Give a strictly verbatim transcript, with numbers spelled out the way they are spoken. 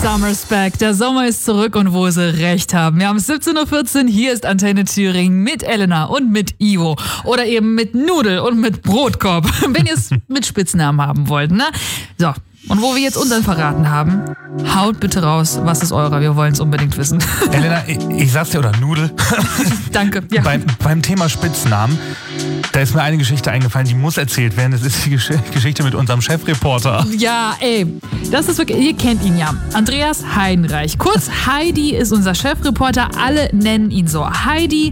Summer's back. Der Sommer ist zurück und wo sie recht haben. Wir haben siebzehn Uhr vierzehn, hier ist Antenne Thüringen mit Elena und mit Ivo. Oder eben mit Nudel und mit Brotkorb, wenn ihr es mit Spitznamen haben wollt, ne? So. Und wo wir jetzt unseren verraten haben, haut bitte raus, was ist eurer? Wir wollen es unbedingt wissen. Elena, ich, ich sag's dir, oder Nudel. Danke. Ja. Beim, beim Thema Spitznamen, da ist mir eine Geschichte eingefallen, die muss erzählt werden. Das ist die Gesch- Geschichte mit unserem Chefreporter. Ja, ey, das ist wirklich, ihr kennt ihn ja. Andreas Heidenreich. Kurz, Heidi ist unser Chefreporter. Alle nennen ihn so. Heidi